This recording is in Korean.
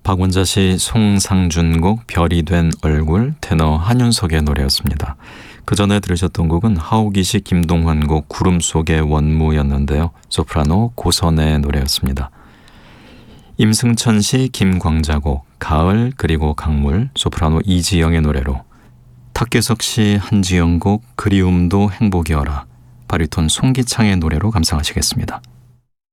박원자 씨, 송상준 곡 별이 된 얼굴, 테너 한윤석의 노래였습니다. 그 전에 들으셨던 곡은 하오기식 김동환 곡 구름 속의 원무였는데요. 소프라노 고선의 노래였습니다. 임승천 씨, 김광자 곡 가을 그리고 강물, 소프라노 이지영의 노래로, 탁규석 씨, 한지영 곡 그리움도 행복이어라, 바리톤 송기창의 노래로 감상하시겠습니다.